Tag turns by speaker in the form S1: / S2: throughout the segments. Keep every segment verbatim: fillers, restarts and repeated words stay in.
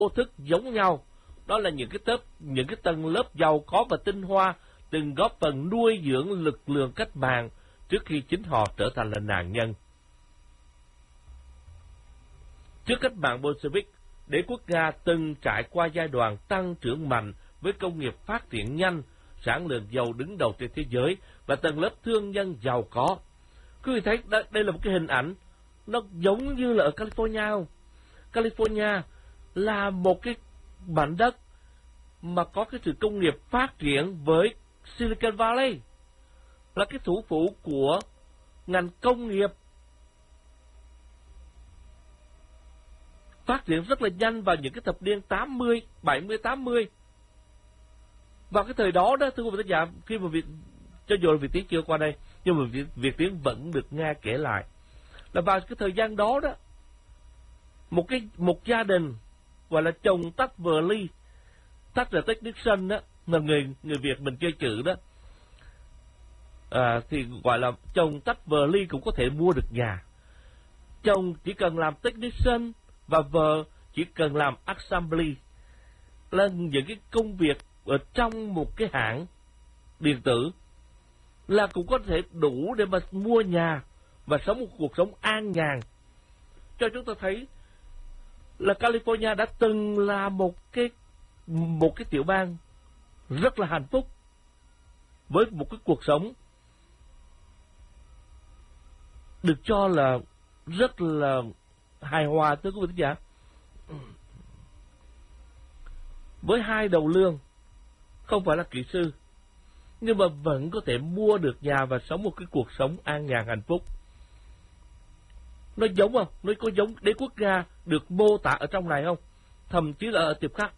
S1: vô thức giống nhau. Đó là những cái tớp, những cái tầng lớp giàu có và tinh hoa từng góp phần nuôi dưỡng lực lượng cách mạng trước khi chính họ trở thành là nạn nhân. Trước cách mạng Bolshevik, đế quốc Nga từng trải qua giai đoạn tăng trưởng mạnh với công nghiệp phát triển nhanh, sản lượng dầu đứng đầu trên thế giới và tầng lớp thương nhân giàu có. Quý vị thấy đây là một cái hình ảnh nó giống như là ở California không? California là một cái mảnh đất mà có cái sự công nghiệp phát triển với Silicon Valley, là cái thủ phủ của ngành công nghiệp phát triển rất là nhanh vào những cái thập niên tám mươi, bảy mươi, tám mươi. Vào cái thời đó đó, thưa quý vị khán giả, khi mà Việt, cho dù là Việt Tiến chưa qua đây, nhưng mà Việt, Việt Tiến vẫn được nghe kể lại, là vào cái thời gian đó đó, một cái một gia đình gọi là chồng tắt vợ ly, tắt là Nixon đó, là người người Việt mình chơi chữ đó, à, thì gọi là chồng tắt vợ ly cũng có thể mua được nhà. Chồng chỉ cần làm technician và vợ chỉ cần làm assembly, là những cái công việc ở trong một cái hãng điện tử, là cũng có thể đủ để mà mua nhà và sống một cuộc sống an nhàn. Cho chúng ta thấy là California đã từng là một cái một cái tiểu bang rất là hạnh phúc, với một cái cuộc sống được cho là rất là hài hòa, thưa quý vị khán giả. Với hai đầu lương, không phải là kỹ sư, nhưng mà vẫn có thể mua được nhà và sống một cái cuộc sống an nhàn hạnh phúc. Nó giống không? Nó có giống đế quốc Nga được mô tả ở trong này không? Thậm chí là ở tiệp khắc.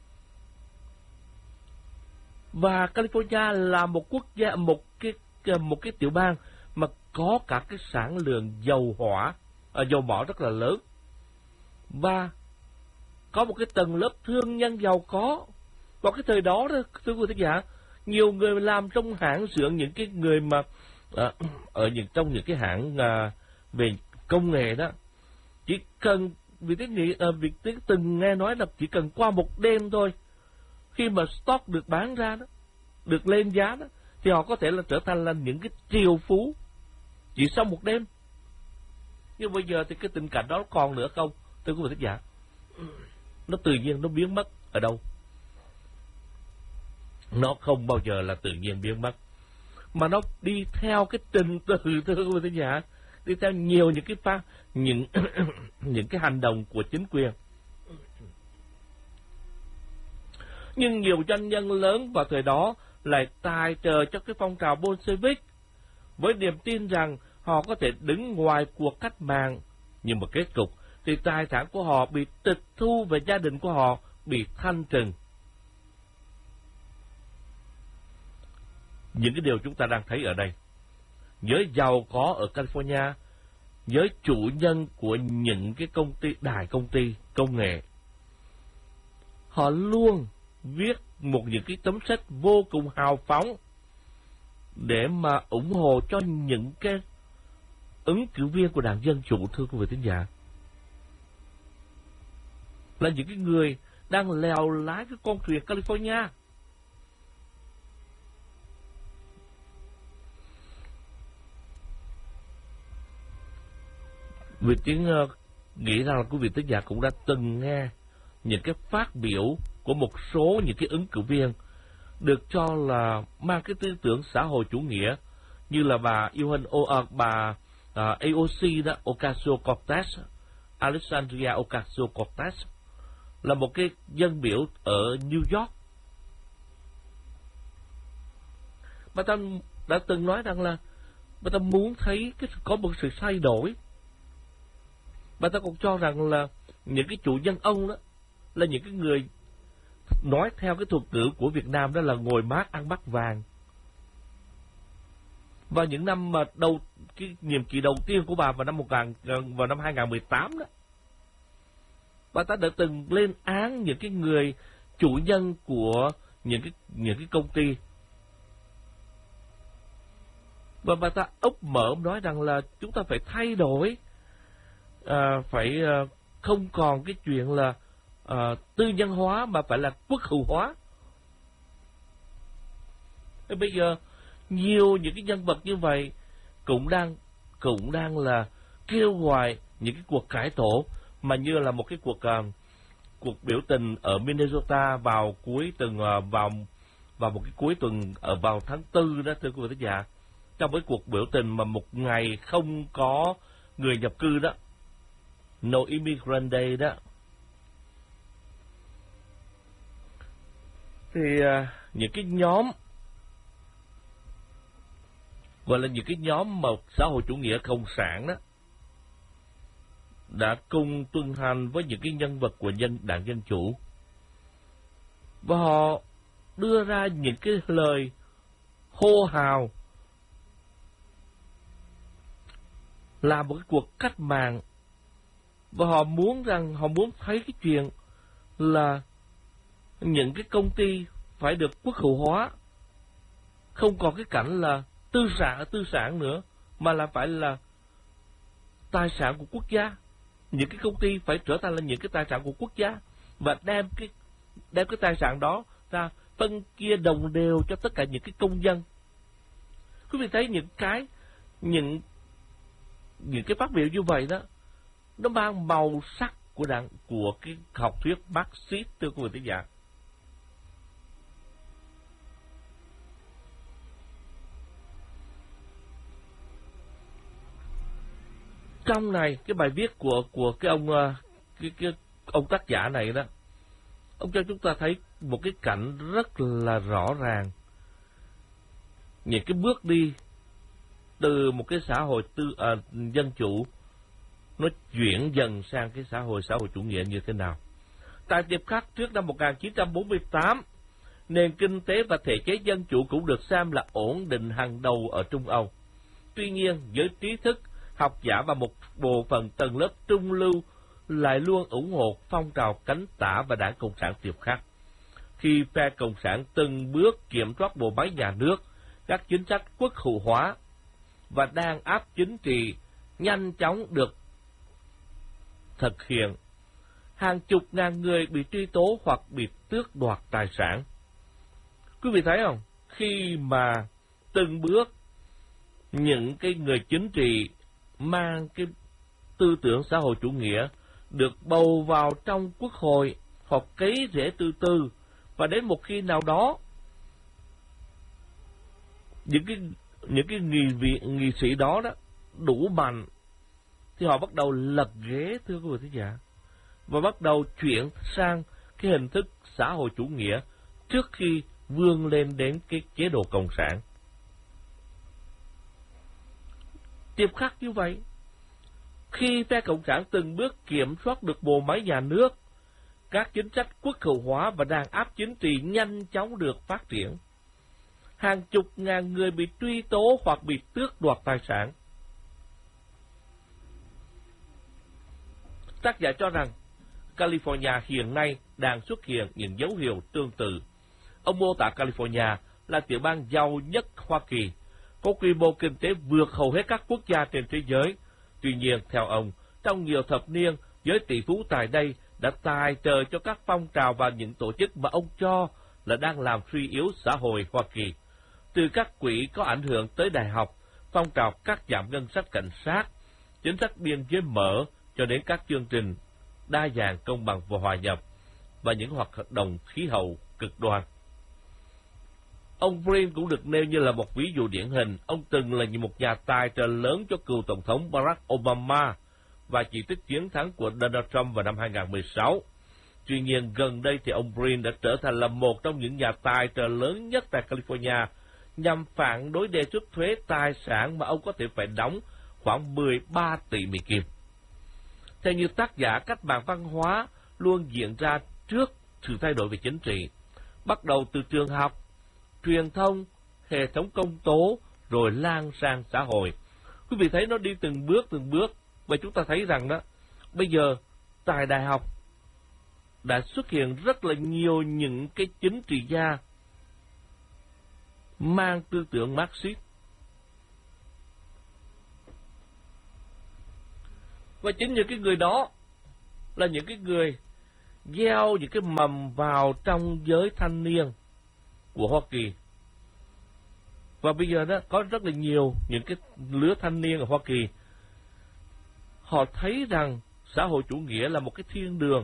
S1: Và California là một quốc gia, một cái một cái tiểu bang mà có cả cái sản lượng dầu hỏa, à, dầu mỏ rất là lớn, và có một cái tầng lớp thương nhân giàu có. Vào cái thời đó đó, thưa quý vị khán giả, nhiều người làm trong hãng xưởng, những cái người mà à, ở những trong những cái hãng à, về công nghệ đó, chỉ cần vì tiếng nghĩ à, việc tiếng từng nghe nói là chỉ cần qua một đêm thôi, khi mà stock được bán ra đó, được lên giá đó, thì họ có thể là trở thành là những cái triệu phú chỉ sau một đêm. Nhưng bây giờ thì cái tình cảnh đó còn nữa không, thưa quý vị khán giả? Nó tự nhiên nó biến mất ở đâu? Nó không bao giờ là tự nhiên biến mất, mà nó đi theo cái trình tự, thưa quý vị khán giả, đi theo nhiều những cái pha, những những cái hành động của chính quyền. Nhưng nhiều doanh nhân lớn vào thời đó lại tài trợ cho cái phong trào Bolshevik với niềm tin rằng họ có thể đứng ngoài cuộc cách mạng, nhưng mà kết cục thì tài sản của họ bị tịch thu và gia đình của họ bị thanh trừng. Những cái điều chúng ta đang thấy ở đây, giới giàu có ở California, giới chủ nhân của những cái công ty, đại công ty công nghệ, họ luôn viết một những cái tấm sách vô cùng hào phóng để mà ủng hộ cho những cái ứng cử viên của đảng Dân Chủ, thưa quý vị thính giả. Là những cái người đang lèo lái cái con thuyền California. Vì tiếng uh, nghĩ rằng là quý vị thính giả cũng đã từng nghe những cái phát biểu của một số những cái ứng cử viên được cho là mang cái tư tưởng xã hội chủ nghĩa, như là bà Ilhan, uh, bà uh, a o xê đó, Ocasio-Cortez, Alexandria Ocasio-Cortez, là một cái dân biểu ở New York. Bà ta đã từng nói rằng là bà ta muốn thấy cái có một sự thay đổi. Bà ta còn cho rằng là những cái chủ nhân ông đó là những cái người, nói theo cái thuật ngữ của Việt Nam đó là ngồi mát ăn bát vàng. Vào những năm mà đầu cái nhiệm kỳ đầu tiên của bà vào năm một nghìn vào năm hai nghìn mười tám đó, bà ta đã từng lên án những cái người chủ nhân của những cái những cái công ty, và bà ta úp mở nói rằng là chúng ta phải thay đổi, à, phải à, không còn cái chuyện là uh, tư nhân hóa mà phải là quốc hữu hóa. Thế bây giờ nhiều những cái nhân vật như vậy cũng đang cũng đang là kêu gọi những cái cuộc cải tổ, mà như là một cái cuộc uh, cuộc biểu tình ở Minnesota vào cuối tuần uh, vào vào một cái cuối tuần ở vào tháng tư đó, thưa quý vị thính giả, trong cái cuộc biểu tình mà một ngày không có người nhập cư đó, No Immigrant Day đó, thì uh, những cái nhóm gọi là những cái nhóm mà xã hội chủ nghĩa cộng sản đó đã cùng tuần hành với những cái nhân vật của nhân đảng Dân Chủ, và họ đưa ra những cái lời hô hào làm một cái cuộc cách mạng, và họ muốn rằng họ muốn thấy cái chuyện là những cái công ty phải được quốc hữu hóa, không còn cái cảnh là tư sản tư sản nữa, mà là phải là tài sản của quốc gia. Những cái công ty phải trở thành là những cái tài sản của quốc gia, và đem cái đem cái tài sản đó ra phân chia đồng đều cho tất cả những cái công dân. Quý vị thấy những cái những những cái phát biểu như vậy đó, nó mang màu sắc của đảng của cái học thuyết Marxist, thưa quý vị thính giả. Trong này cái bài viết của của cái ông cái, cái ông tác giả này đó, ông cho chúng ta thấy một cái cảnh rất là rõ ràng, những cái bước đi từ một cái xã hội tư à, dân chủ nó chuyển dần sang cái xã hội xã hội chủ nghĩa như thế nào. Tại Tiệp Khắc trước năm một nghìn chín trăm bốn mươi tám, nền kinh tế và thể chế dân chủ cũng được xem là ổn định hàng đầu ở Trung Âu. Tuy nhiên, giới trí thức, học giả và một bộ phận tầng lớp trung lưu lại luôn ủng hộ phong trào cánh tả và đảng Cộng sản Tiệp Khắc. Khi phe Cộng sản từng bước kiểm soát bộ máy nhà nước, các chính sách quốc hữu hóa và đàn áp chính trị nhanh chóng được thực hiện, hàng chục ngàn người bị truy tố hoặc bị tước đoạt tài sản. Quý vị thấy không? Khi mà từng bước những cái người chính trị mang cái tư tưởng xã hội chủ nghĩa được bầu vào trong quốc hội hoặc cấy rễ từ từ, và đến một khi nào đó những cái những cái nghị vị nghị sĩ đó đó đủ mạnh thì họ bắt đầu lật ghế, thưa quý vị thính giả, và bắt đầu chuyển sang cái hình thức xã hội chủ nghĩa trước khi vươn lên đến cái chế độ cộng sản. Tiệp Khắc như vậy, khi phe Cộng sản từng bước kiểm soát được bộ máy nhà nước, các chính sách quốc hữu hóa và đàn áp chính trị nhanh chóng được phát triển. Hàng chục ngàn người bị truy tố hoặc bị tước đoạt tài sản. Tác giả cho rằng California hiện nay đang xuất hiện những dấu hiệu tương tự. Ông mô tả California là tiểu bang giàu nhất Hoa Kỳ, có quy mô kinh tế vượt hầu hết các quốc gia trên thế giới. Tuy nhiên, theo ông, trong nhiều thập niên, giới tỷ phú tại đây đã tài trợ cho các phong trào và những tổ chức mà ông cho là đang làm suy yếu xã hội Hoa Kỳ. Từ các quỹ có ảnh hưởng tới đại học, phong trào cắt giảm ngân sách cảnh sát, chính sách biên giới mở, cho đến các chương trình đa dạng, công bằng và hòa nhập, và những hoạt động khí hậu cực đoan. Ông Brin cũng được nêu như là một ví dụ điển hình. Ông từng là một nhà tài trợ lớn cho cựu Tổng thống Barack Obama và chỉ trích chiến thắng của Donald Trump vào năm hai nghìn không trăm mười sáu. Tuy nhiên, gần đây thì ông Brin đã trở thành là một trong những nhà tài trợ lớn nhất tại California nhằm phản đối đề xuất thuế tài sản mà ông có thể phải đóng khoảng mười ba tỷ Mỹ Kim. Theo như tác giả, cách mạng văn hóa luôn diễn ra trước sự thay đổi về chính trị, bắt đầu từ trường học, truyền thông, hệ thống công tố, rồi lan sang xã hội. Quý vị thấy nó đi từng bước từng bước, và chúng ta thấy rằng đó, bây giờ tại đại học đã xuất hiện rất là nhiều những cái chính trị gia mang tư tưởng Marxist. Và chính những cái người đó là những cái người gieo những cái mầm vào trong giới thanh niên của Hoa Kỳ. Và bây giờ đó có rất là nhiều những cái lứa thanh niên ở Hoa Kỳ, họ thấy rằng xã hội chủ nghĩa là một cái thiên đường.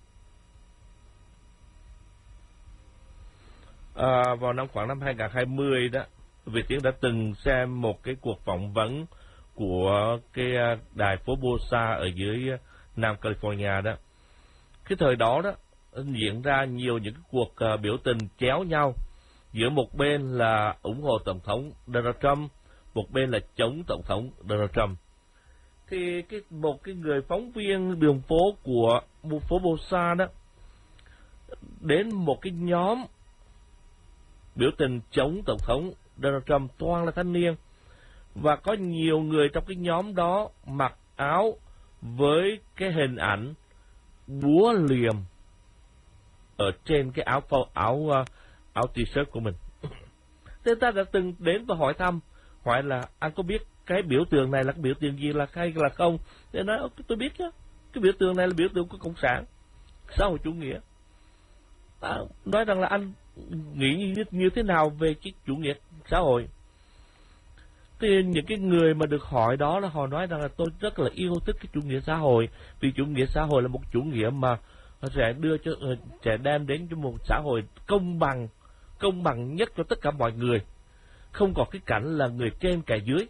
S1: À, vào năm khoảng năm hai nghìn không trăm hai mươi đó, Việt Tiến đã từng xem một cái cuộc phỏng vấn của cái đài Formosa ở dưới Nam California đó. Cái thời đó đó diễn ra nhiều những cái cuộc uh, biểu tình chéo nhau, giữa một bên là ủng hộ tổng thống Donald Trump, một bên là chống tổng thống Donald Trump. Thì cái một cái người phóng viên đường phố của Formosa đó đến một cái nhóm biểu tình chống tổng thống Donald Trump, toàn là thanh niên, và có nhiều người trong cái nhóm đó mặc áo với cái hình ảnh búa liềm ở trên cái áo áo áo t-shirt của mình. Thế ta đã từng đến và hỏi thăm, hỏi là anh có biết cái biểu tượng này là cái biểu tượng gì, là hay là không? Thế nói tôi biết chứ, cái biểu tượng này là biểu tượng của cộng sản, xã hội chủ nghĩa. À, nói rằng là anh nghĩ như, như thế nào về cái chủ nghĩa xã hội? Thì những cái người mà được hỏi đó là họ nói rằng là tôi rất là yêu thích cái chủ nghĩa xã hội, vì chủ nghĩa xã hội là một chủ nghĩa mà sẽ đưa cho sẽ đem đến cho một xã hội công bằng, công bằng nhất cho tất cả mọi người, không có cái cảnh là người trên kẻ dưới,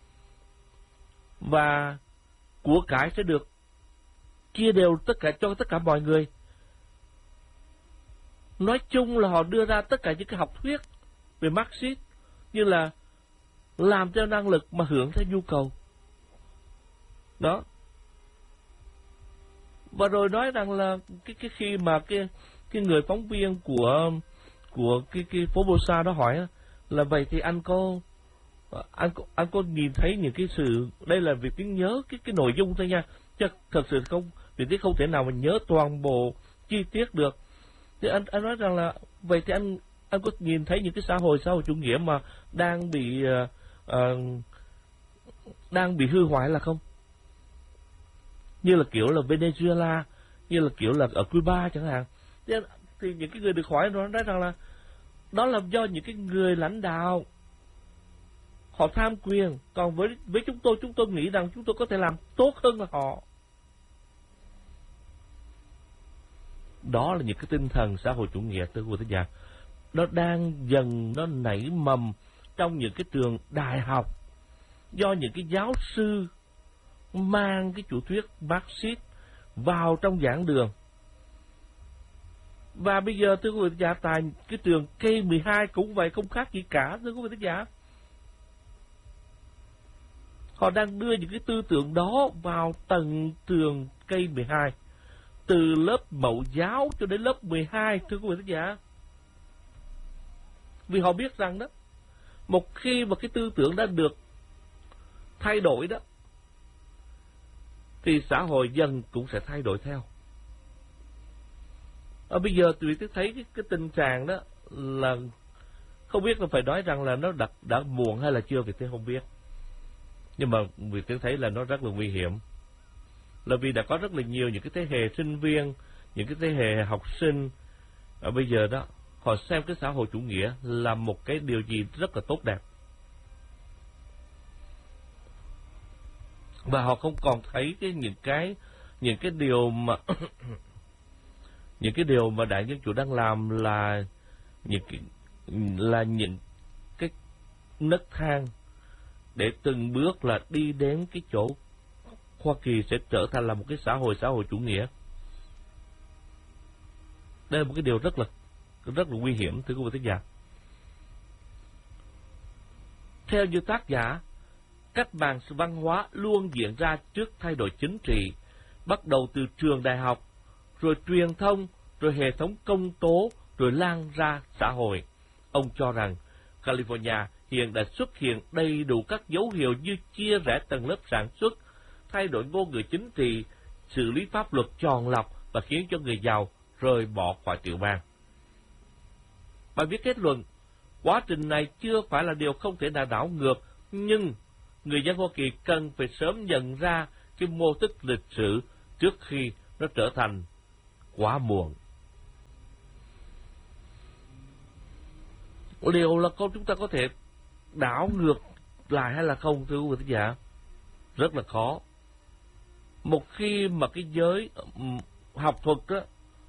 S1: và của cải sẽ được chia đều tất cả cho tất cả mọi người. Nói chung là họ đưa ra tất cả những cái học thuyết về Marxist, như là làm theo năng lực mà hưởng theo nhu cầu đó. Và rồi nói rằng là cái cái khi mà cái cái người phóng viên của của cái cái Formosa đó hỏi là vậy thì anh có anh có, anh có nhìn thấy những cái sự, đây là Việt Tiến nhớ cái cái nội dung thôi nha, chứ thật sự không, Việt Tiến không thể nào mà nhớ toàn bộ chi tiết được. Thì anh anh nói rằng là vậy thì anh anh có nhìn thấy những cái xã hội xã hội chủ nghĩa mà đang bị uh, uh, đang bị hư hoại là không? Như là kiểu là Venezuela, như là kiểu là ở Cuba chẳng hạn. Thì, thì những cái người được hỏi nó nói rằng là đó là do những cái người lãnh đạo họ tham quyền, còn với với chúng tôi, chúng tôi nghĩ rằng chúng tôi có thể làm tốt hơn là họ. Đó là những cái tinh thần xã hội chủ nghĩa, thưa quý vị thính giả, nó đang dần nó nảy mầm trong những cái trường đại học, do những cái giáo sư mang cái chủ thuyết Marxist vào trong giảng đường. Và bây giờ thưa quý vị thính giả, tại cái trường K mười hai cũng vậy, không khác gì cả, thưa quý vị thính giả. Họ đang đưa những cái tư tưởng đó vào tầng trường K mười hai, từ lớp mẫu giáo cho đến lớp mười hai, thưa quý vị thính giả. Vì họ biết rằng đó, một khi mà cái tư tưởng đã được thay đổi đó, thì xã hội dần cũng sẽ thay đổi theo. Ở bây giờ tụi tôi thấy cái, cái tình trạng đó là không biết là phải nói rằng là nó đã, đã muộn hay là chưa, vì tôi không biết. Nhưng mà vì tôi thấy là nó rất là nguy hiểm, là vì đã có rất là nhiều những cái thế hệ sinh viên, những cái thế hệ học sinh ở bây giờ đó, họ xem cái xã hội chủ nghĩa là một cái điều gì rất là tốt đẹp, và họ không còn thấy cái những cái những cái điều mà những cái điều mà Đảng Dân Chủ đang làm là những cái, là những cái nấc thang để từng bước là đi đến cái chỗ Hoa Kỳ sẽ trở thành là một cái xã hội xã hội chủ nghĩa. Đây là một cái điều rất là rất là nguy hiểm, thưa quý vị thính giả. Theo như tác giả, cách mạng văn hóa luôn diễn ra trước thay đổi chính trị, bắt đầu từ trường đại học, rồi truyền thông, rồi hệ thống công tố, rồi lan ra xã hội. Ông cho rằng California hiện đã xuất hiện đầy đủ các dấu hiệu như chia rẽ tầng lớp sản xuất, thay đổi ngôn ngữ chính trị, xử lý pháp luật tròn lọc và khiến cho người giàu rời bỏ khỏi tiểu bang. Bài viết kết luận, quá trình này chưa phải là điều không thể nào đảo ngược, nhưng người dân Hoa Kỳ cần phải sớm nhận ra cái mô thức lịch sử trước khi nó trở thành quá muộn. Liệu là con chúng ta có thể đảo ngược lại hay là không, thưa quý vị thính giả? Rất là khó. Một khi mà cái giới học thuật đó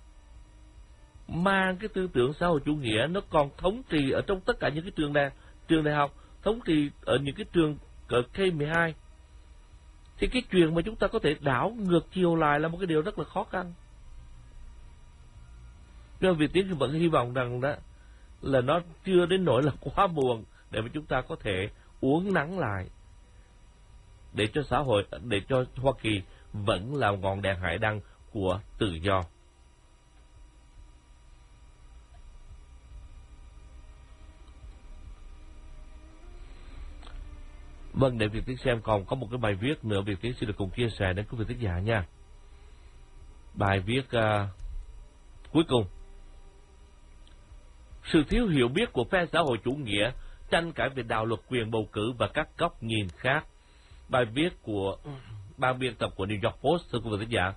S1: mang cái tư tưởng xã hội chủ nghĩa, nó còn thống trị ở trong tất cả những cái trường đại trường đại học, thống trị ở những cái trường ở K mười hai, thì cái chuyện mà chúng ta có thể đảo ngược chiều lại là một cái điều rất là khó khăn. Nên Việt Tiến vẫn hy vọng rằng đó là nó chưa đến nỗi là quá buồn để mà chúng ta có thể uốn nắn lại, để cho xã hội, để cho Hoa Kỳ vẫn là ngọn đèn hải đăng của tự do. Vâng, để Việt Tiến xem còn có một cái bài viết nữa Việt Tiến xin được cùng chia sẻ đến quý vị thính giả nha. Bài viết uh, cuối cùng: sự thiếu hiểu biết của phe xã hội chủ nghĩa tranh cãi về đạo luật quyền bầu cử và các góc nhìn khác. Bài viết của ban biên tập của New York Post, thưa quý vị thính giả.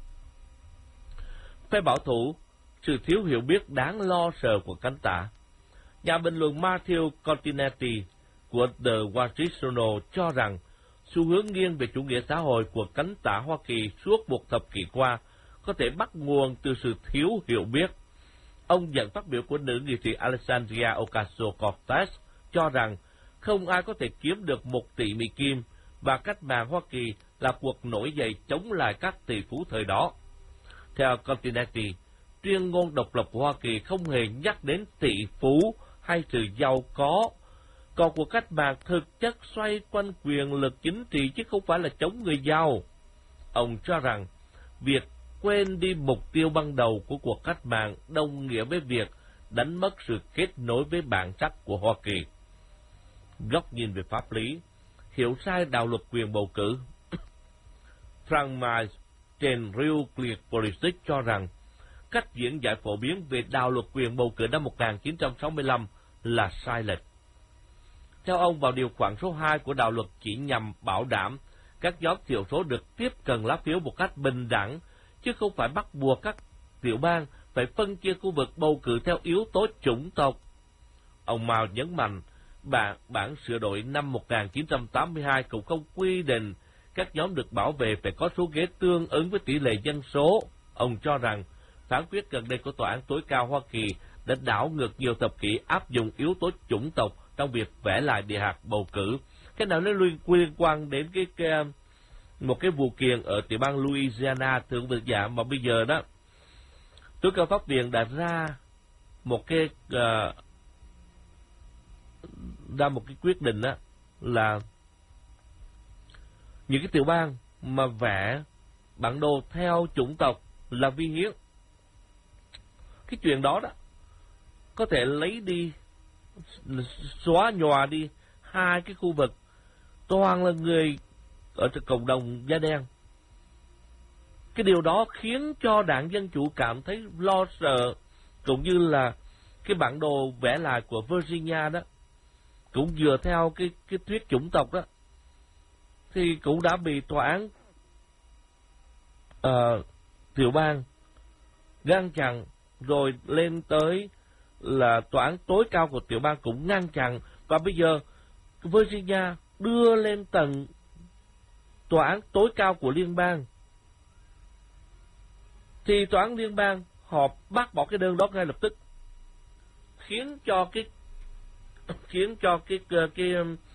S1: Phe bảo thủ, sự thiếu hiểu biết đáng lo sợ của cánh tả. Nhà bình luận Matthew Continetti của The Wall Street Journal cho rằng xu hướng nghiêng về chủ nghĩa xã hội của cánh tả Hoa Kỳ suốt một thập kỷ qua có thể bắt nguồn từ sự thiếu hiểu biết. Ông dẫn phát biểu của nữ nghị sĩ Alexandria Ocasio-Cortez cho rằng không ai có thể kiếm được một tỷ Mỹ Kim và cách mạng Hoa Kỳ là cuộc nổi dậy chống lại các tỷ phú thời đó. Theo Continetti, tuyên ngôn độc lập của Hoa Kỳ không hề nhắc đến tỷ phú hay sự giàu có, còn cuộc cách mạng thực chất xoay quanh quyền lực chính trị chứ không phải là chống người giàu. Ông cho rằng việc quên đi mục tiêu ban đầu của cuộc cách mạng đồng nghĩa với việc đánh mất sự kết nối với bản chất của Hoa Kỳ. Góc nhìn về pháp lý, hiểu sai đạo luật quyền bầu cử. Frank Miles trên Real Clear Politics cho rằng cách diễn giải phổ biến về đạo luật quyền bầu cử năm một nghìn chín trăm sáu mươi lăm là sai lệch. Theo ông, vào điều khoản số hai của đạo luật chỉ nhằm bảo đảm các nhóm thiểu số được tiếp cận lá phiếu một cách bình đẳng, chứ không phải bắt buộc các tiểu bang phải phân chia khu vực bầu cử theo yếu tố chủng tộc. Ông Mao nhấn mạnh, bản, bản sửa đổi năm một nghìn chín trăm tám mươi hai cũng không quy định các nhóm được bảo vệ phải có số ghế tương ứng với tỷ lệ dân số. Ông cho rằng phán quyết gần đây của Tòa án tối cao Hoa Kỳ đã đảo ngược nhiều thập kỷ áp dụng yếu tố chủng tộc trong việc vẽ lại địa hạt bầu cử. Cái nào nó liên, liên quan đến cái, cái một cái vụ kiện ở tiểu bang Louisiana, thượng vị giả, mà bây giờ đó tối cao pháp viện đã ra một cái uh, ra một cái quyết định đó là những cái tiểu bang mà vẽ bản đồ theo chủng tộc là vi hiến. Cái chuyện đó đó có thể lấy đi, xóa nhòa đi hai cái khu vực toàn là người ở trong cộng đồng da đen. Cái điều đó khiến cho đảng Dân Chủ cảm thấy lo sợ, cũng như là cái bản đồ vẽ lại của Virginia đó cũng dựa theo cái cái thuyết chủng tộc đó, thì cũng đã bị tòa án uh, tiểu bang ngăn chặn, rồi lên tới là tòa án tối cao của tiểu bang cũng ngăn chặn, và bây giờ Virginia đưa lên tầng tòa án tối cao của liên bang, thì tòa án liên bang họ bác bỏ cái đơn đó ngay lập tức, khiến cho cái khiến cho cái cái cái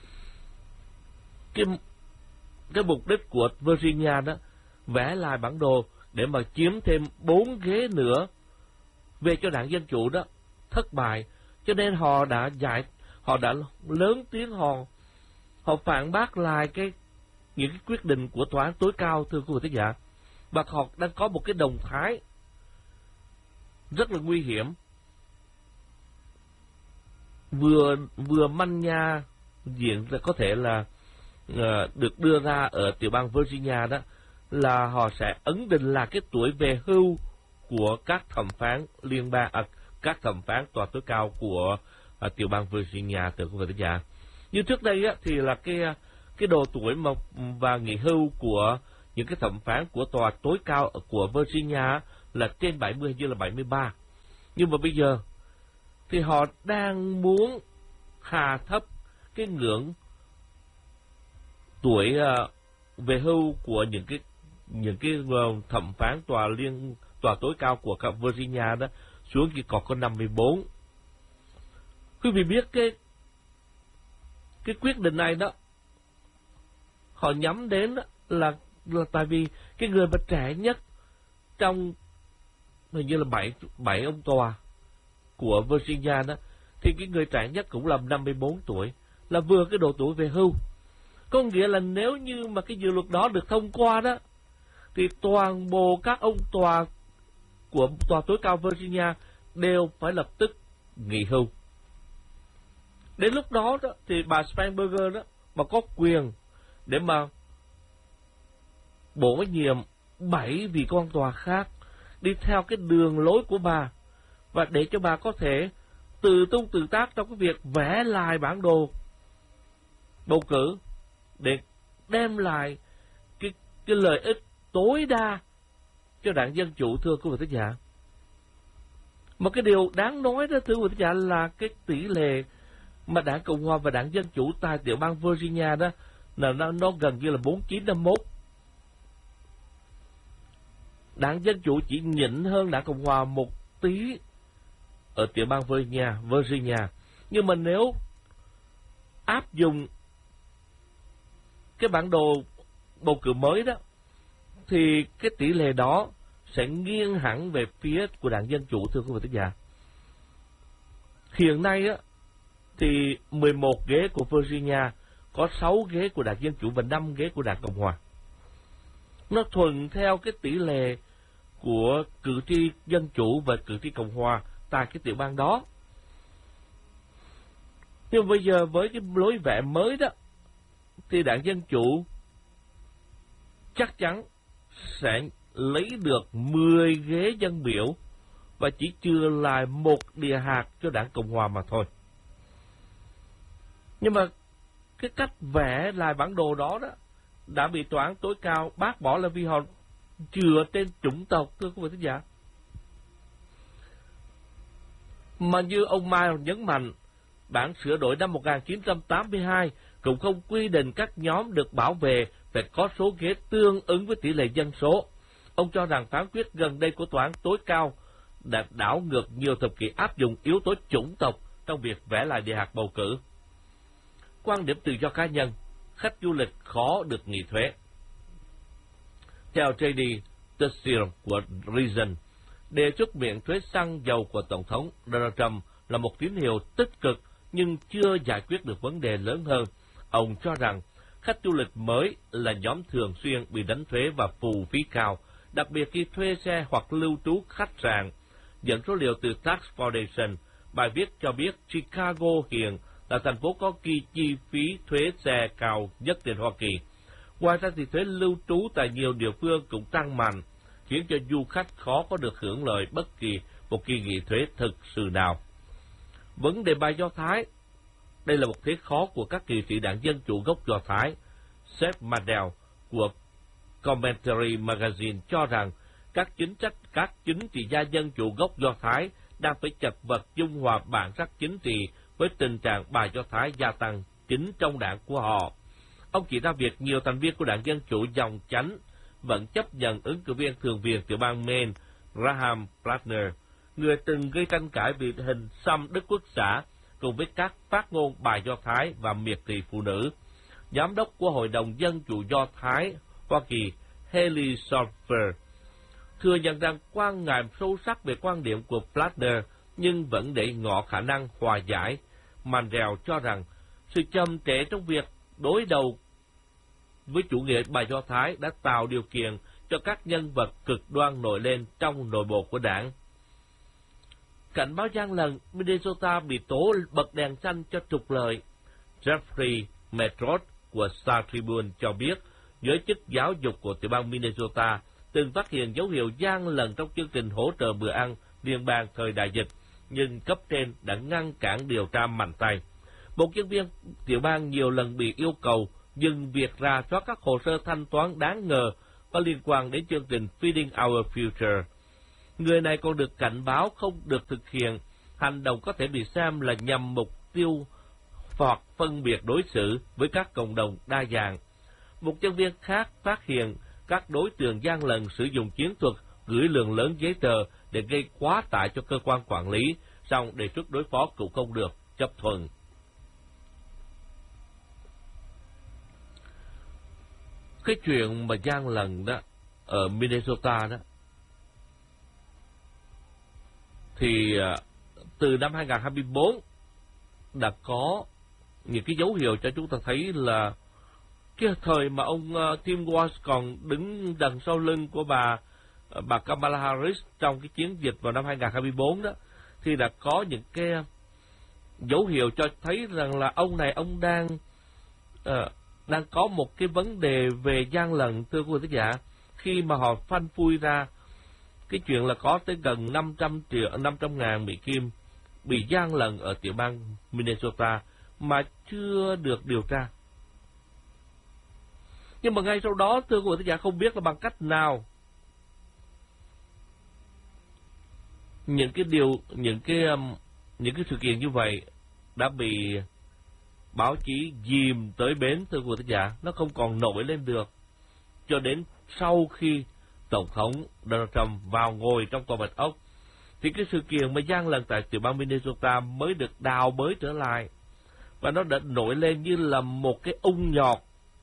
S1: cái, cái mục đích của Virginia đó vẽ lại bản đồ để mà chiếm thêm bốn ghế nữa về cho đảng Dân Chủ đó thất bại. Cho nên họ đã giải họ đã lớn tiếng họ họ phản bác lại cái những cái quyết định của tòa án tối cao, thưa quý vị thính giả. Và họ đang có một cái động thái rất là nguy hiểm, vừa vừa manh nha diễn có thể là uh, được đưa ra ở tiểu bang Virginia, đó là họ sẽ ấn định là cái tuổi về hưu của các thẩm phán liên bang, à, các thẩm phán tòa tối cao của à, tiểu bang Virginia, từ quý vị thính giả. Như trước đây á, thì là cái cái độ tuổi mà và nghỉ hưu của những cái thẩm phán của tòa tối cao của Virginia là trên bảy mươi, như là bảy mươi ba. Nhưng mà bây giờ thì họ đang muốn hạ thấp cái ngưỡng tuổi uh, về hưu của những cái những cái uh, thẩm phán tòa liên tòa tối cao của cả Virginia đó xuống chỉ còn có năm mươi bốn. Quý vị biết cái cái quyết định này đó, họ nhắm đến đó là, là tại vì cái người mà trẻ nhất trong hình như là bảy bảy ông tòa của Virginia đó, thì cái người trẻ nhất cũng là năm mươi bốn tuổi, là vừa cái độ tuổi về hưu. Có nghĩa là nếu như mà cái dự luật đó được thông qua đó, thì toàn bộ các ông tòa của tòa tối cao Virginia đều phải lập tức nghỉ hưu. Đến lúc đó, đó thì bà Spanberger đó mà có quyền để mà bổ nhiệm bảy vị quan tòa khác đi theo cái đường lối của bà, và để cho bà có thể tự tung tự tác trong cái việc vẽ lại bản đồ bầu cử để đem lại cái, cái lợi ích tối đa cho đảng Dân Chủ, thưa quý vị thính giả. Một cái điều đáng nói đó, thưa quý vị thính giả, là cái tỷ lệ mà đảng Cộng Hòa và đảng Dân Chủ tại tiểu bang Virginia đó là nó, nó gần như là bốn chín năm mốt. Đảng Dân Chủ chỉ nhỉnh hơn đảng Cộng Hòa một tí ở tiểu bang Virginia, Virginia. Nhưng mà nếu áp dụng cái bản đồ bầu cử mới đó, thì cái tỷ lệ đó sẽ nghiêng hẳn về phía của đảng Dân Chủ, thưa quý vị thính giả. Hiện nay á, thì mười một ghế của Virginia, có sáu ghế của đảng Dân Chủ và năm ghế của đảng Cộng Hòa. Nó thuận theo cái tỷ lệ của cử tri Dân Chủ và cử tri Cộng Hòa tại cái tiểu bang đó. Nhưng bây giờ với cái lối vẽ mới đó, thì đảng Dân Chủ chắc chắn sẽ lấy được mười ghế dân biểu và chỉ chừa lại một địa hạt cho đảng Cộng Hòa mà thôi. Nhưng mà cái cách vẽ lại bản đồ đó đó đã bị tòa án tối cao bác bỏ là vì họ chừa trên chủng tộc, thưa quý vị thính giả. Mà như ông Miles nhấn mạnh, bản sửa đổi năm một nghìn chín trăm tám mươi hai cũng không quy định các nhóm được bảo vệ phải có số ghế tương ứng với tỷ lệ dân số. Ông cho rằng phán quyết gần đây của tòa án tối cao đã đảo ngược nhiều thập kỷ áp dụng yếu tố chủng tộc trong việc vẽ lại địa hạt bầu cử. Quan điểm tự do cá nhân, khách du lịch khó được nghỉ thuế. Theo J D Tussir của Reason, đề xuất miễn thuế xăng dầu của Tổng thống Donald Trump là một tín hiệu tích cực nhưng chưa giải quyết được vấn đề lớn hơn. Ông cho rằng khách du lịch mới là nhóm thường xuyên bị đánh thuế và phù phí cao, đặc biệt khi thuê xe hoặc lưu trú khách sạn. Dẫn số liệu từ Tax Foundation, bài viết cho biết Chicago hiện là thành phố có kỳ chi phí thuế xe cao nhất trên Hoa Kỳ. Ngoài ra thì thuế lưu trú tại nhiều địa phương cũng tăng mạnh, khiến cho du khách khó có được hưởng lợi bất kỳ một kỳ nghỉ thuế thực sự nào. Vấn đề bài Do Thái, đây là một thế khó của các nghị sĩ đảng Dân Chủ gốc Do Thái. Seth Mandel của Commentary Magazine cho rằng các chính sách các chính trị gia Dân Chủ gốc Do Thái đang phải chật vật dung hòa bản sắc chính trị với tình trạng bài Do Thái gia tăng chính trong đảng của họ. Ông chỉ ra việc nhiều thành viên của đảng Dân Chủ dòng chánh vẫn chấp nhận ứng cử viên thường viện tiểu bang Maine Graham Platner, người từng gây tranh cãi vì hình xăm Đức Quốc xã, cùng với các phát ngôn bài Do Thái và miệt thị phụ nữ. Giám đốc của Hội đồng Dân Chủ Do Thái Hoa Kỳ Haley Solfer thừa nhận rằng quan ngại sâu sắc về quan điểm của Platner, nhưng vẫn để ngỏ khả năng hòa giải. Mandel cho rằng sự chậm trễ trong việc đối đầu với chủ nghĩa bài Do Thái đã tạo điều kiện cho các nhân vật cực đoan nổi lên trong nội bộ của đảng. Cảnh báo gian lần, Minnesota bị tố bật đèn xanh cho trục lợi. Jeffrey Metrod của Star Tribune cho biết, giới chức giáo dục của tiểu bang Minnesota từng phát hiện dấu hiệu gian lận trong chương trình hỗ trợ bữa ăn liên bang thời đại dịch, nhưng cấp trên đã ngăn cản điều tra mạnh tay. Một nhân viên tiểu bang nhiều lần bị yêu cầu dừng việc rà soát các hồ sơ thanh toán đáng ngờ có liên quan đến chương trình Feeding Our Future. Người này còn được cảnh báo không được thực hiện hành động có thể bị xem là nhằm mục tiêu hoặc phân biệt đối xử với các cộng đồng đa dạng. Một nhân viên khác phát hiện các đối tượng gian lận sử dụng chiến thuật gửi lượng lớn giấy tờ để gây quá tải cho cơ quan quản lý, song đề xuất đối phó cũng không được chấp thuận. Cái chuyện mà gian lận đó ở Minnesota đó thì từ năm hai không hai tư đã có những cái dấu hiệu cho chúng ta thấy là cái thời mà ông uh, Tim Walz còn đứng đằng sau lưng của bà uh, bà Kamala Harris trong cái chiến dịch vào năm hai không hai tư đó, thì đã có những cái dấu hiệu cho thấy rằng là ông này ông đang uh, đang có một cái vấn đề về gian lận, thưa quý vị khán giả, khi mà họ phanh phui ra cái chuyện là có tới gần năm trăm triệu năm trăm ngàn Mỹ Kim bị gian lận ở tiểu bang Minnesota mà chưa được điều tra. Nhưng mà ngay sau đó, thưa quý vị khán giả, không biết là bằng cách nào những cái điều những cái những cái sự kiện như vậy đã bị báo chí dìm tới bến, thưa quý vị khán giả, nó không còn nổi lên được cho đến sau khi Tổng thống Donald Trump vào ngồi trong tòa Bạch Ốc, thì cái sự kiện mà gian lận tại tiểu bang Minnesota mới được đào bới trở lại, và nó đã nổi lên như là một cái ung nhọt.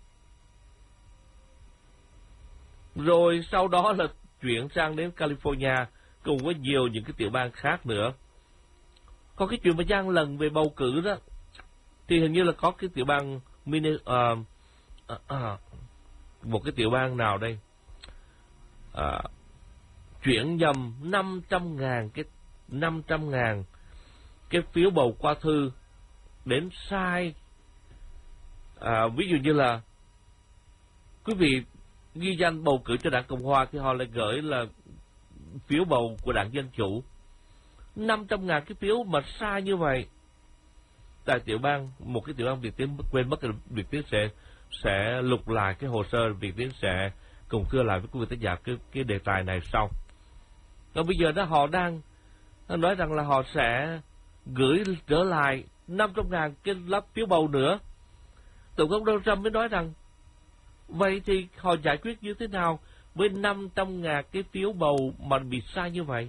S1: Rồi sau đó là chuyển sang đến California cùng với nhiều những cái tiểu bang khác nữa. Còn cái chuyện mà gian lận về bầu cử đó thì hình như là có cái tiểu bang Minnesota, uh, uh, uh, một cái tiểu bang nào đây uh, chuyển nhầm năm trăm ngàn cái năm trăm ngàn cái phiếu bầu qua thư đến sai. À, ví dụ như là quý vị ghi danh bầu cử cho đảng Cộng Hòa thì họ lại gửi là phiếu bầu của đảng Dân Chủ. năm trăm ngàn cái phiếu mà sai như vậy. Tại tiểu bang, một cái tiểu bang Việt Tiến quên mất, Việt Tiến sẽ sẽ lục lại cái hồ sơ, Việt Tiến sẽ cùng thưa lại với quý vị khán giả cái, cái đề tài này sau. Còn bây giờ đó họ đang nói rằng là họ sẽ gửi trở lại năm trăm ngàn cái lá phiếu bầu nữa. Tổng thống Donald Trump mới nói rằng vậy thì họ giải quyết như thế nào với năm trăm ngàn cái phiếu bầu mà bị sai như vậy?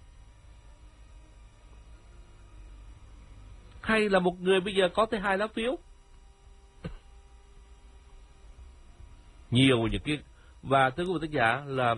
S1: Hay là một người bây giờ có tới hai lá phiếu? Nhiều những cái. Và thưa quý vị khán giả là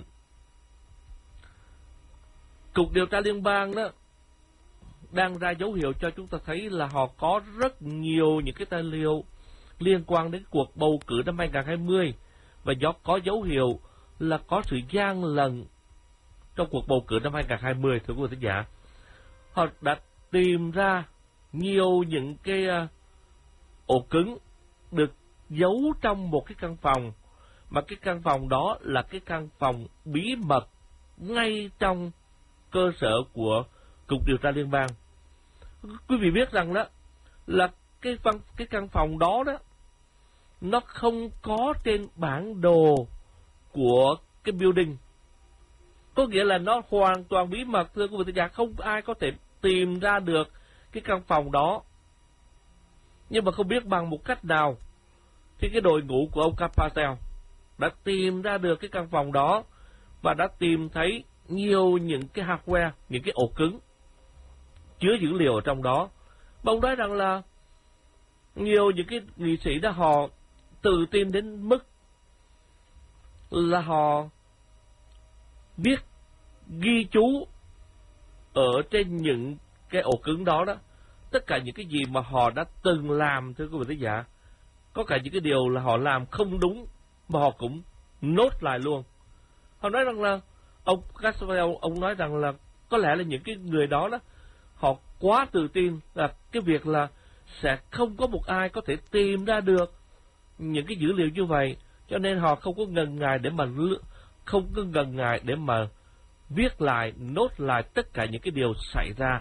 S1: Cục Điều tra Liên bang đó đang ra dấu hiệu cho chúng ta thấy là họ có rất nhiều những cái tài liệu liên quan đến cuộc bầu cử năm hai không hai không, và do có dấu hiệu là có sự gian lận trong cuộc bầu cử năm hai không hai không, thưa quý vị khán giả. Họ đã tìm ra nhiều những cái uh, ổ cứng được giấu trong một cái căn phòng, mà cái căn phòng đó là cái căn phòng bí mật ngay trong cơ sở của Cục Điều tra Liên bang. Quý vị biết rằng đó là cái văn cái căn phòng đó đó nó không có trên bản đồ của cái building, có nghĩa là nó hoàn toàn bí mật, thưa quý vị khán giả, không ai có thể tìm ra được cái căn phòng đó. Nhưng mà không biết bằng một cách nào thì cái đội ngũ của ông Carpatel đã tìm ra được cái căn phòng đó và đã tìm thấy nhiều những cái hardware, những cái ổ cứng chứa dữ liệu ở trong đó. Và ông nói rằng là nhiều những cái nghị sĩ đã họ tự tin đến mức là họ biết ghi chú ở trên những cái ổ cứng đó đó tất cả những cái gì mà họ đã từng làm, thưa quý vị khán giả. Có cả những cái điều là họ làm không đúng mà họ cũng nốt lại luôn. Họ nói rằng là ông Carpatel, ông nói rằng là có lẽ là những cái người đó đó họ quá tự tin là cái việc là sẽ không có một ai có thể tìm ra được những cái dữ liệu như vậy, cho nên họ không có ngần ngại để mà không có ngần ngại để mà viết lại, nốt lại tất cả những cái điều xảy ra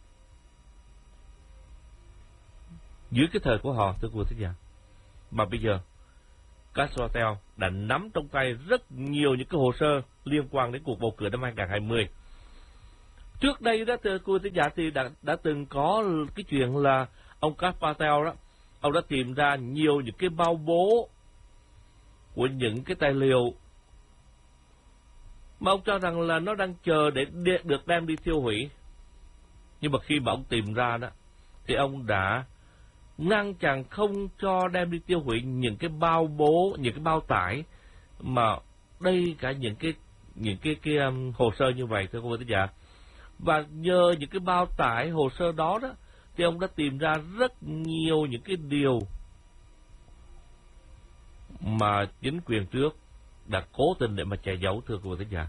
S1: dưới cái thời của họ, thưa quý vị khán giả. Mà bây giờ Carpatel đã nắm trong tay rất nhiều những cái hồ sơ liên quan đến cuộc bầu cử năm hai không hai không. Trước đây đó, thưa quý thính giả, thì đã, đã từng có cái chuyện là ông Carpatel đó, ông đã tìm ra nhiều những cái bao bố của những cái tài liệu mà ông cho rằng là nó đang chờ để được đem đi tiêu hủy. Nhưng mà khi mà ông tìm ra đó, thì ông đã ngăn chặn không cho đem đi tiêu hủy những cái bao bố, những cái bao tải mà đây cả những cái những cái cái um, hồ sơ như vậy, thưa quý vị giả. Và nhờ những cái bao tải hồ sơ đó đó, thì ông đã tìm ra rất nhiều những cái điều mà chính quyền trước đã cố tình để mà che giấu, thưa quý vị giả.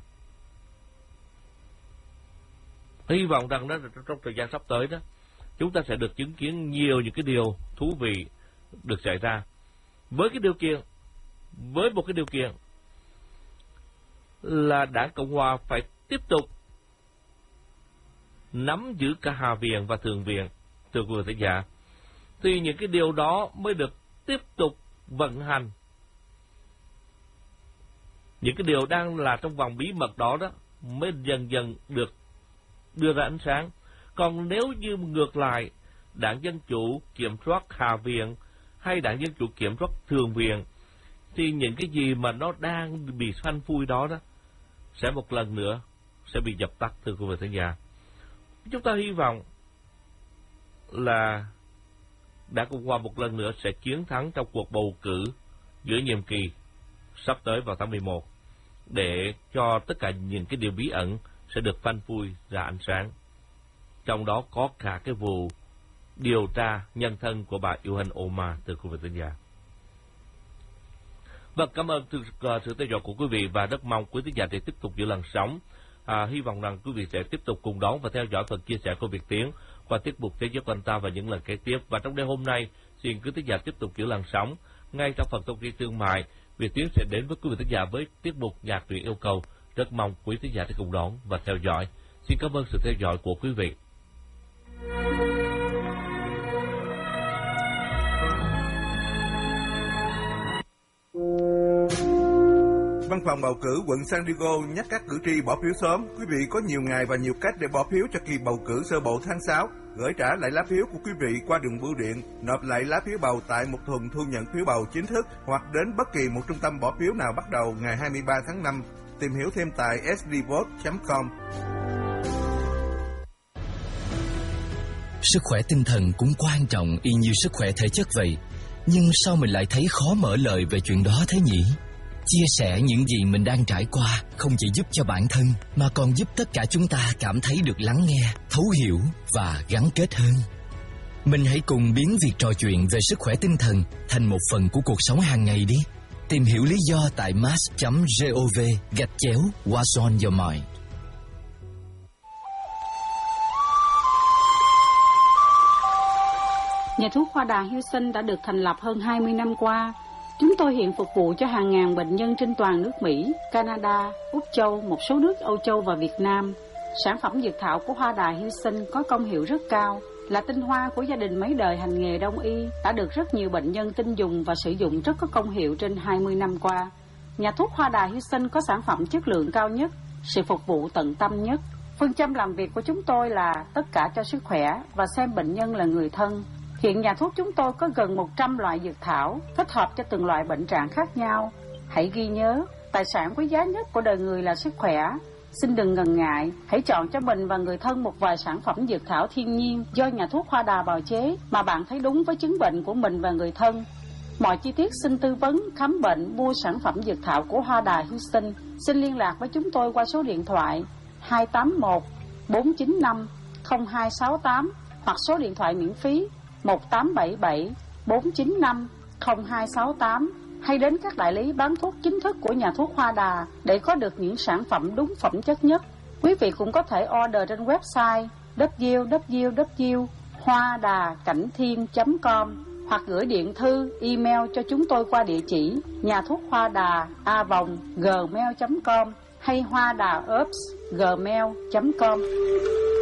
S1: Hy vọng rằng đó trong thời gian sắp tới đó, chúng ta sẽ được chứng kiến nhiều những cái điều thú vị được xảy ra. Với cái điều kiện, với một cái điều kiện là Đảng Cộng Hòa phải tiếp tục nắm giữ cả Hạ viện và Thượng viện, thưa quý vị giả, thì những cái điều đó mới được tiếp tục vận hành. Những cái điều đang là trong vòng bí mật đó đó mới dần dần được đưa ra ánh sáng. Còn nếu như ngược lại, Đảng Dân Chủ kiểm soát Hạ viện hay Đảng Dân Chủ kiểm soát Thượng viện, thì những cái gì mà nó đang bị phanh phui đó đó sẽ một lần nữa sẽ bị dập tắt, thưa quý vị khán giả. Chúng ta hy vọng là Đảng Cộng Hòa một lần nữa sẽ chiến thắng trong cuộc bầu cử giữa nhiệm kỳ sắp tới vào tháng mười một, để cho tất cả những cái điều bí ẩn sẽ được phanh phui ra ánh sáng. Trong đó có cả cái vụ điều tra nhân thân của bà Ilhan Omar, từ khu vực Tân Gia. Vâng, cảm ơn sự, uh, sự theo dõi của quý vị, và rất mong quý thính giả sẽ tiếp tục giữ làn sóng. À, hy vọng rằng quý vị sẽ tiếp tục cùng đón và theo dõi phần chia sẻ của Việt Tiến qua tiết mục Thế giới của anh ta và những lần kế tiếp. Và trong đêm hôm nay, xin quý thính giả tiếp tục giữ làn sóng. Ngay trong phần thông tin thương mại, Việt Tiến sẽ đến với quý vị thính giả với tiết mục nhạc truyện yêu cầu. Rất mong quý thính giả sẽ cùng đón và theo dõi. Xin cảm ơn sự theo dõi của quý vị.
S2: Văn phòng bầu cử quận San Diego nhắc các cử tri bỏ phiếu sớm. Quý vị có nhiều ngày và nhiều cách để bỏ phiếu cho kỳ bầu cử sơ bộ tháng sáu. Gửi trả lại lá phiếu của quý vị qua đường bưu điện, nộp lại lá phiếu bầu tại một thùng thu nhận phiếu bầu chính thức, hoặc đến bất kỳ một trung tâm bỏ phiếu nào bắt đầu ngày hai mươi ba tháng năm. Tìm hiểu thêm tại s d vote chấm com.
S3: Sức khỏe tinh thần cũng quan trọng y như sức khỏe thể chất vậy. Nhưng sao mình lại thấy khó mở lời về chuyện đó thế nhỉ? Chia sẻ những gì mình đang trải qua không chỉ giúp cho bản thân, mà còn giúp tất cả chúng ta cảm thấy được lắng nghe, thấu hiểu và gắn kết hơn. Mình hãy cùng biến việc trò chuyện về sức khỏe tinh thần thành một phần của cuộc sống hàng ngày đi. Tìm hiểu lý do tại mass chấm gov gạch chéo What's on your mind.
S4: Nhà thuốc Hoa Đà Houston đã được thành lập hơn hai mươi năm qua. Chúng tôi hiện phục vụ cho hàng ngàn bệnh nhân trên toàn nước Mỹ, Canada, Úc Châu, một số nước Âu Châu và Việt Nam. Sản phẩm dược thảo của Hoa Đà Houston có công hiệu rất cao, là tinh hoa của gia đình mấy đời hành nghề đông y, đã được rất nhiều bệnh nhân tin dùng và sử dụng rất có công hiệu trên hai mươi năm qua. Nhà thuốc Hoa Đà Houston có sản phẩm chất lượng cao nhất, sự phục vụ tận tâm nhất. Phương châm làm việc của chúng tôi là tất cả cho sức khỏe và xem bệnh nhân là người thân. Hiện nhà thuốc chúng tôi có gần một trăm loại dược thảo, thích hợp cho từng loại bệnh trạng khác nhau. Hãy ghi nhớ, tài sản quý giá nhất của đời người là sức khỏe. Xin đừng ngần ngại, hãy chọn cho mình và người thân một vài sản phẩm dược thảo thiên nhiên do nhà thuốc Hoa Đà bào chế mà bạn thấy đúng với chứng bệnh của mình và người thân. Mọi chi tiết xin tư vấn, khám bệnh, mua sản phẩm dược thảo của Hoa Đà Houston. Xin liên lạc với chúng tôi qua số điện thoại hai tám một bốn chín năm không hai sáu tám hoặc số điện thoại miễn phí một tám bảy bảy bốn chín năm không hai sáu tám, hay đến các đại lý bán thuốc chính thức của nhà thuốc Hoa Đà để có được những sản phẩm đúng phẩm chất nhất. Quý vị cũng có thể order trên website w w w chấm hoa đà cảnh thiên chấm com hoặc gửi điện thư, email cho chúng tôi qua địa chỉ nhà thuốc hoa đà a vòng gmail chấm com hay hoa đà ops gmail chấm com.